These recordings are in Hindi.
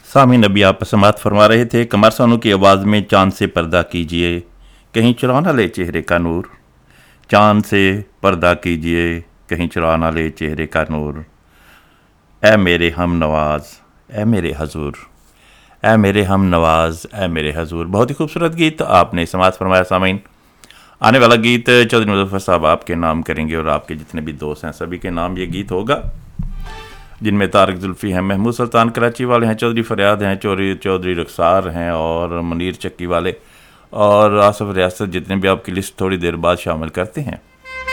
सामीन नबी आप समात फरमा रहे थे कमर सोनू की आवाज़ में चांद से पर्दा कीजिए कहीं चुरा ना ले चेहरे का नूर। चांद से पर्दा कीजिए कहीं चुरा ना ले चेहरे का नूर। ए मेरे हम नवाज ए मेरे हजूर ए मेरे हम नवाज ए मेरे हजूर। बहुत ही खूबसूरत गीत आपने समात फरमाया सामीन। आने वाला गीत चौधरी मुजफ्फर साहब आपके नाम करेंगे और आपके जितने भी दोस्त हैं सभी के नाम ये गीत होगा, जिनमें तारक जुल्फ़ी हैं, महमूद सुल्तान कराची वाले हैं, चौधरी फरियाद हैं, चौधरी रखसार हैं और मुनीर चक्की वाले और आसफ रियासत, जितने भी आपकी लिस्ट थोड़ी देर बाद शामिल करते हैं।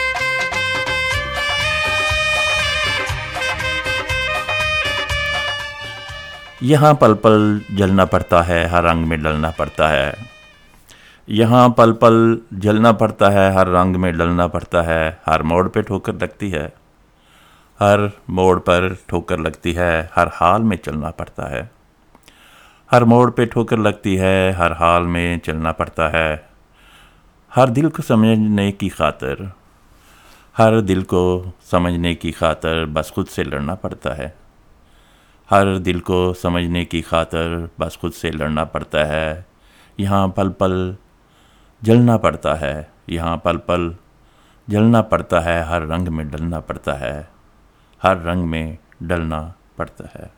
यहाँ पल पल जलना पड़ता है, हर रंग में डलना पड़ता है। यहाँ पल पल जलना पड़ता है, हर रंग में डलना पड़ता है। हर मोड़ पे ठोकर लगती है, हर मोड़ पर ठोकर लगती है, हर हाल में चलना पड़ता है। हर मोड़ पे ठोकर लगती है, हर हाल में चलना पड़ता है। हर दिल को समझने की खातिर, हर दिल को समझने की खातिर बस खुद से लड़ना पड़ता है। हर दिल को समझने की खातिर बस खुद से लड़ना पड़ता है। यहाँ पल पल जलना पड़ता है, यहाँ पल पल जलना पड़ता है, हर रंग में डलना पड़ता है, हर रंग में डलना पड़ता है।